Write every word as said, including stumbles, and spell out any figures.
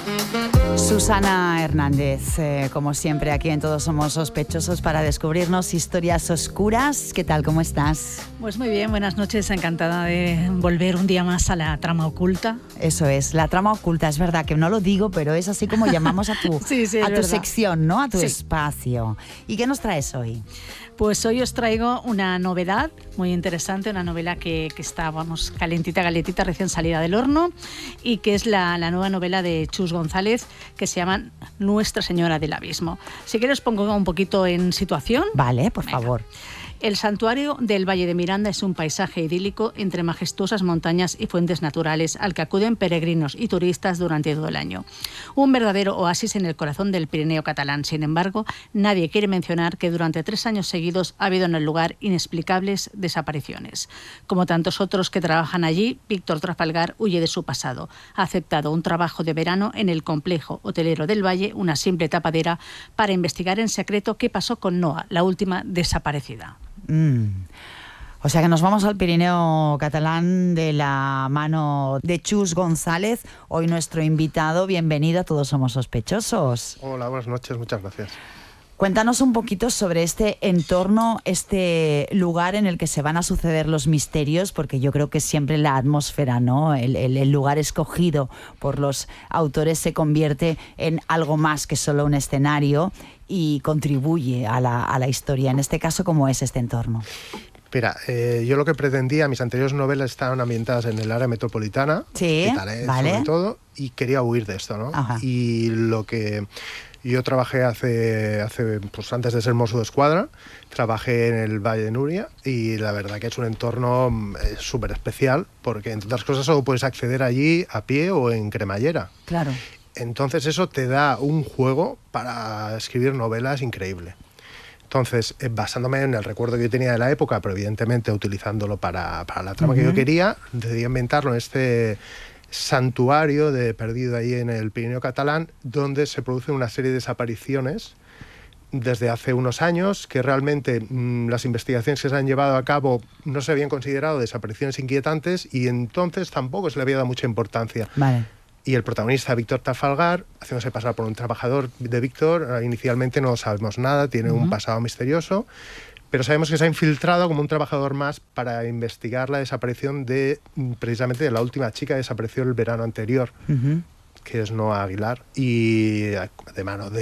Susana Hernández, eh, como siempre aquí en Todos Somos Sospechosos para descubrirnos historias oscuras. ¿Qué tal? ¿Cómo estás? Pues muy bien, buenas noches, encantada de volver un día más a la trama oculta. Eso es, la trama oculta, es verdad que no lo digo, pero es así como llamamos a tu, sí, sí, a tu verdad. sección, ¿no? A tu sí. espacio. ¿Y qué nos traes hoy? Pues hoy os traigo una novedad muy interesante, una novela que, que está, vamos, calentita, calentita, recién salida del horno, y que es la, la nueva novela de Chus González, que se llama Nuestra Señora del Abismo. Si quieres pongo un poquito en situación. Vale, por Venga. favor. El santuario del Valle de Miranda es un paisaje idílico entre majestuosas montañas y fuentes naturales al que acuden peregrinos y turistas durante todo el año. Un verdadero oasis en el corazón del Pirineo catalán. Sin embargo, nadie quiere mencionar que durante tres años seguidos ha habido en el lugar inexplicables desapariciones. Como tantos otros que trabajan allí, Víctor Trafalgar huye de su pasado. Ha aceptado un trabajo de verano en el complejo hotelero del Valle, una simple tapadera, para investigar en secreto qué pasó con Noa, la última desaparecida. Mm. O sea que nos vamos al Pirineo catalán de la mano de Chus González, hoy nuestro invitado. Bienvenido a Todos Somos Sospechosos. Hola, buenas noches, muchas gracias. Cuéntanos un poquito sobre este entorno, este lugar en el que se van a suceder los misterios, porque yo creo que siempre la atmósfera, ¿no? El, el, el lugar escogido por los autores se convierte en algo más que solo un escenario y contribuye a la, a la historia. En este caso, ¿cómo es este entorno? Mira, eh, yo lo que pretendía, mis anteriores novelas estaban ambientadas en el área metropolitana, sí, Hospitalet, vale. sobre todo, y quería huir de esto, ¿no? Ajá. Y lo que yo trabajé hace, hace pues antes de ser mozo de escuadra, trabajé en el Valle de Núria y la verdad que es un entorno eh, súper especial porque, entre otras cosas, solo puedes acceder allí a pie o en cremallera. Claro. Entonces eso te da un juego para escribir novelas increíble. Entonces, eh, basándome en el recuerdo que yo tenía de la época, pero evidentemente utilizándolo para, para la trama uh-huh. que yo quería, decidí inventarlo en este santuario de perdido ahí en el Pirineo catalán, donde se producen una serie de desapariciones desde hace unos años, que realmente mmm, las investigaciones que se han llevado a cabo no se habían considerado desapariciones inquietantes y entonces tampoco se le había dado mucha importancia. Vale. Y el protagonista, Víctor Trafalgar, haciéndose pasar por un trabajador de Víctor, inicialmente no sabemos nada, tiene uh-huh. un pasado misterioso, pero sabemos que se ha infiltrado como un trabajador más para investigar la desaparición de, precisamente, de la última chica que desapareció el verano anterior, uh-huh. que es Noa Aguilar, y de mano de